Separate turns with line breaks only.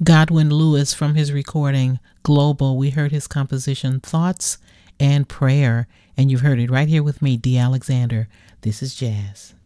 Godwin Lewis from his recording Global. We heard his composition Thoughts and Prayer, and you've heard it right here with me, Dee Alexander. This is Jazz.